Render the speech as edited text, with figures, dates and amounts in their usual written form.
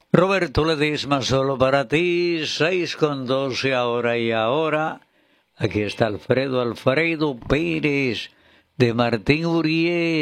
Roberto Ledesma, solo para ti, 6:12 ahora y ahora. Aquí está Alfredo Pérez de Martín Uriel.